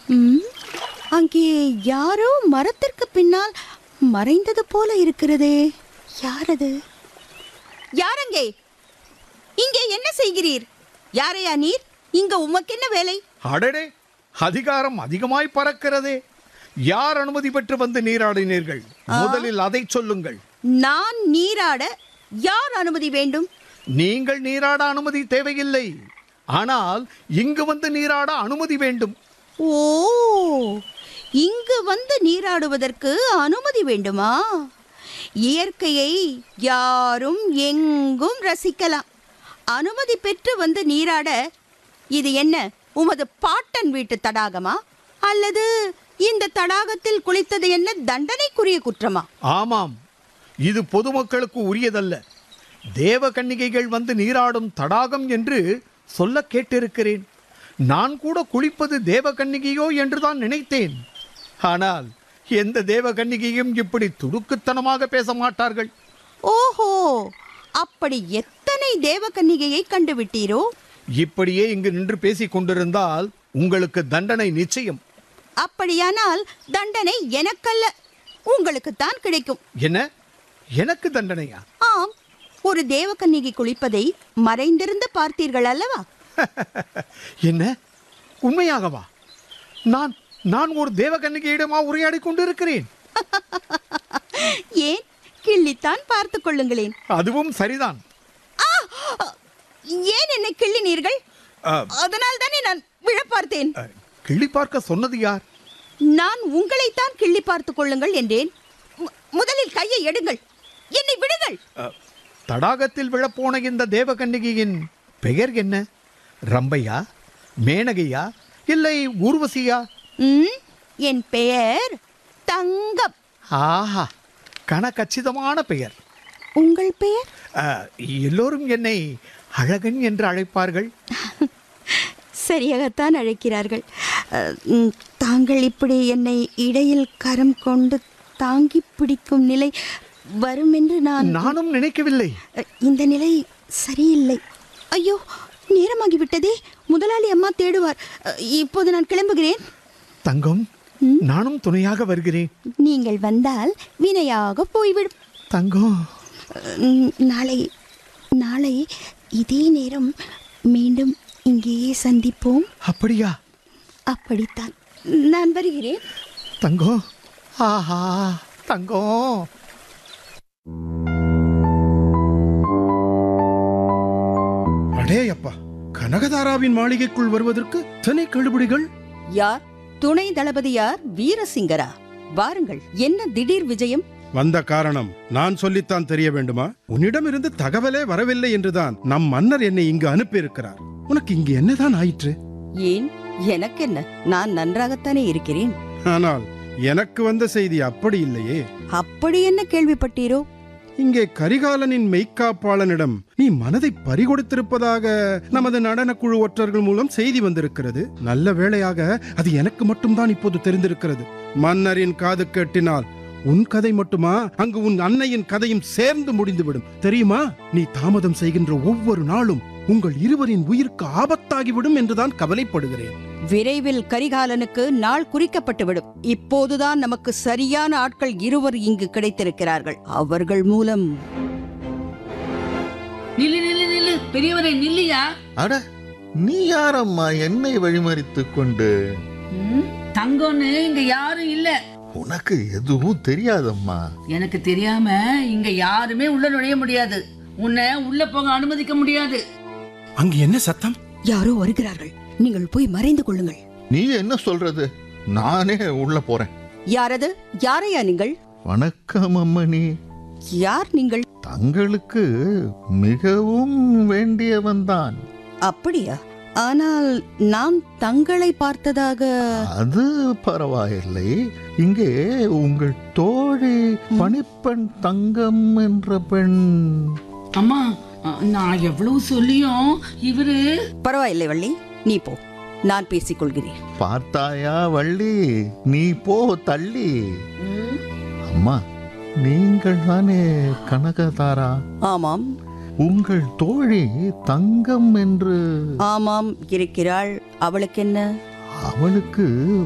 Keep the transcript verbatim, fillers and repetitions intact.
ம், அங்கே யாரோ மரத்திற்கு பின்னால் மறைந்தது போல இருக்கிறதே. யாரது? யாரங்கே? இங்கே என்ன செய்கிறீர்? யாரையா நீர்? இங்க உமக்கு என்ன வேலை? அடடே, அதிகாரம் அதிகமாய் பறக்கிறதே. யார் அனுமதி பெற்று வந்து நீராடினீர்கள்? முதலில் அதை சொல்லுங்கள். நான் நீராட யார் அனுமதி வேண்டும்? நீங்கள் நீராட அனுமதி தேவையில்லை, ஆனால் இங்கு வந்து நீராட அனுமதி வேண்டும். ஓ, இங்கு வந்து நீராடுவதற்கு அனுமதி வேண்டுமா? இயற்கையை யாரும் எங்கும் ரசிக்கலாம். அனுமதி பெற்று வந்து நீராட இது என்ன உமது பாட்டன் வீட்டு தடாகமா? அல்லது இந்த தடாகத்தில் குளித்தது என்ன தண்டனைக்குரிய குற்றமா? ஆமாம், இது பொதுமக்களுக்கு உரியதல்ல. தேவ கன்னிகைகள் வந்து நீராடும் தடாகம் என்று சொல்ல கேட்டிருக்கிறேன். நான் கூட குளிப்பது தேவ கன்னிகையோ என்றுதான் நினைத்தேன். ஆனால் எந்த தேவ கன்னிகையும் இப்படி துடுக்குத்தனமாக பேச மாட்டார்கள். ஓஹோ, அப்படி எத்தனை தேவ கன்னிகையை கண்டுவிட்டீரோ? இப்படியே இங்கு நின்று பேசிக் கொண்டிருந்தால் உங்களுக்கு தண்டனை நிச்சயம். அப்படியானால் தண்டனை எனக்கல்ல, உங்களுக்குத்தான் கிடைக்கும். என்ன, எனக்கு தண்டனையா? ஆம், ஒரு தேவ கன்னிகை குளிப்பதை மறைந்திருந்து பார்த்தீர்கள் அல்லவா? என்ன, உண்மையாகவா? நான் நான் ஒரு தேவ கன்னிகையிடமா உரையாடி கொண்டிருக்கிறேன். ஏன், கிள்ளித்தான் பார்த்துக் கொள்ளுங்களேன். அதுவும் சரிதான். ஏன் என்னை கிள்ளினீர்கள்? அதனால் தானே நான் விழ பார்த்தேன். கிள்ளி பார்க்க சொன்னது யார்? நான் உங்களைத்தான் கிள்ளி பார்த்துக் கொள்ளுங்கள் என்றேன். முதலில் கையை எடுங்கள், என்னை விடுங்கள். தடாகத்தில் விழப்போன இந்த தேவ கன்னிகையின் பெயர் என்ன? ரம்பையா, மேனகையா, இல்லை ஊர்வசியா? ம், என் பெயர் தங்கம். ஆஹா, கனகச்சிதமான பெயர். உங்கள் பெயர்? எல்லோரும் என்னை அழகன் என்று அழைப்பார்கள். சரியாகத்தான் அழைக்கிறார்கள். தாங்கள் இப்படி என்னை இடையில் கரம் கொண்டு தாங்கி பிடிக்கும் நிலை வரும் என்று நான் நானும் நினைக்கவில்லை. இந்த நிலை சரியில்லை. ஐயோ, நேரமாகிவிட்டதே. முதலாளி அம்மா தேடுவார். இப்போது நான் கிளம்புகிறேன். தங்கம், நானும் துணையாக வருகிறேன். நீங்கள் வந்தால் வினையாக போய்விடும். தங்கம், நாளை நாளை இதே நேரம் மீண்டும் இங்கேயே சந்திப்போம். அப்படியா? அப்படித்தான். நான் வருகிறேன். தங்கம், ஆஹா தங்கம். அடே அப்பா, கனகதாராவின் மாளிகைக்குள் வருவதற்கு தனி கழுபடிகள். யார்? துணை தளபதியார் வீரசிங்கரா? வாருங்கள். என்ன திடீர் விஜயம்? வந்த காரணம் நான் சொல்லித்தான் தெரிய வேண்டுமா? உன்னிடமிருந்து தகவலே வரவில்லை என்றுதான் நம் மன்னர் என்னை இங்கு அனுப்பியிருக்கிறார். உனக்கு இங்கு என்னதான் ஆயிற்று? ஏன், எனக்கு என்ன? நான் நன்றாகத்தானே இருக்கிறேன். ஆனால் எனக்கு வந்த செய்தி அப்படி இல்லையே. அப்படி என்ன கேள்விப்பட்டீரோ? இங்கே கரிகாலனின் மெய்க்காப்பாளனிடம் நீ மனதை பறிகொடுத்திருப்பதாக நமது நடனக்குழு ஒற்றர்கள் மூலம் செய்தி வந்திருக்கிறது. நல்ல வேளையாக அது எனக்கு மட்டும்தான் இப்போது தெரிந்திருக்கிறது. மன்னரின் காது கேட்டினால் உன் கதை மட்டுமா, அங்கு உன் அன்னையின் கதையும் சேர்ந்து முடிந்துவிடும். தெரியுமா? நீ தாமதம் செய்கின்ற ஒவ்வொரு நாளும் உங்கள் இருவரின் உயிருக்கு ஆபத்தாகிவிடும் என்றுதான் கவலைப்படுகிறேன். விரைவில் கரிகாலனுக்கு நாள் குறிக்கப்பட்டுவிடும். இப்போதுதான் நமக்கு சரியான ஆட்கள் இருவர் இங்கு கிடைத்திருக்கிறார்கள். அவர்கள் மூலம் நில்லு நில்லு நில்லு பெரியவரே, நில்லியா. அட, நீ யாரம்மா என்னை வழிமறித்து கொண்டு? தங்கம்னு இங்க யாரும் இல்ல. உனக்கு எதுவும் தெரியாதம்மா. எனக்கு தெரியாம இங்க யாருமே உள்ள நுழைய முடியாது. உன்னை உள்ள போக அனுமதிக்க முடியாது. அங்கு என்ன சத்தம்? யாரோ வருகிறார்கள். நீங்கள் போய் மறைந்து கொள்ளுங்கள். நீ என்ன சொல்றது? நானே உள்ள போறேன். யாரது? யாரையா நீங்கள்? வணக்கம் அம்மணி. யார் நீங்கள்? தங்களுக்கு மிகவும் வேண்டியவன்தான். அப்படியா? ஆனால் நான் தங்களை பார்த்ததாக. அது பரவாயில்லை. இங்கே உங்கள் தோழி பணிப்பெண் தங்கம் என்ற பெண். அம்மா, நான் எவ்வளவு சொல்லியும் இவரு. பரவாயில்லை வள்ளி, நீ போ, நான் பேசிக் கொள்கிறேன். பார்த்தாயா வள்ளி, நீ போ தள்ளி. அம்மா, நீங்கள் தானே கனகதாரா? ஆமாம். உங்கள் தோழி தங்கம் என்று? ஆமாம், இருக்கிறாள். அவளுக்கு என்ன? அவளுக்கு